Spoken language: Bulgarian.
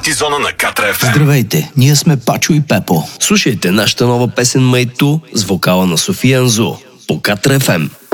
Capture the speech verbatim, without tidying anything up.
Партизона на Катра еф ем. Здравейте, ние сме Пачо и Пепо. Слушайте нашата нова песен Майту с вокала на София Анзу по Катра еф ем.